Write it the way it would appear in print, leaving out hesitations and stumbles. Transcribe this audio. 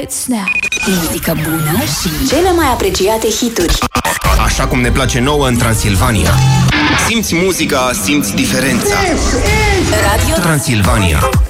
Snap. Muzică bună și cele mai apreciate hituri. Așa cum ne place nouă în Transilvania. Simți muzica, simți diferența. Radio Transilvania.